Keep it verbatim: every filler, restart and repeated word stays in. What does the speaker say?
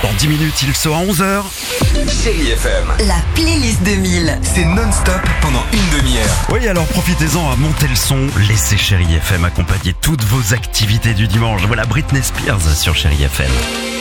Dans dix minutes, il sera onze heures. Chérie F M. La playlist deux mille. C'est non-stop pendant une demi-heure. Oui, alors profitez-en à monter le son. Laissez Chérie F M accompagner toutes vos activités du dimanche. Voilà Britney Spears sur Chérie F M.